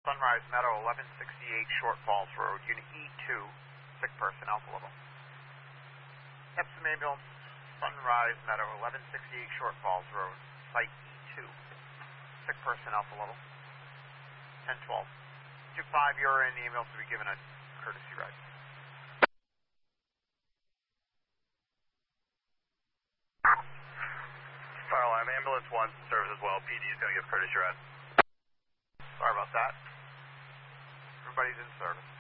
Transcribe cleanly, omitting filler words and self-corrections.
Sunrise Meadow, 1168 Short Falls Road, Unit E2, sick person, Alpha Level. Epsom Ambulance, Sunrise Meadow, 1168 Short Falls Road, Site E2, sick person, Alpha Level. 1012. 25, you're in the ambulance to be given a courtesy ride. Fire alarm, ambulance 1, service as well. PD is going to give courtesy ride. Sorry about that. Everybody's in service.